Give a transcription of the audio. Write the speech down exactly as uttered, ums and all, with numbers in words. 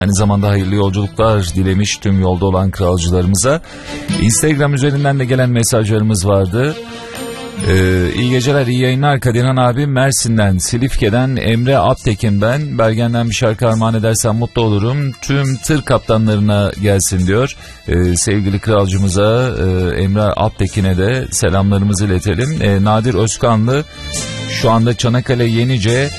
Aynı zamanda hayırlı yolculuklar dilemiş tüm yolda olan kralcılarımıza. Instagram üzerinden de gelen mesajlarımız vardı. Ee, iyi geceler, iyi yayınlar Kadirhan abi. Mersin'den, Silifke'den Emre Aptekin ben. Bergen'den bir şarkı armağan edersen mutlu olurum. Tüm tır kaptanlarına gelsin diyor. Ee, sevgili kralcımıza e, Emre Aptekin'e de selamlarımızı iletelim. Ee, Nadir Özkanlı şu anda Çanakkale Yenice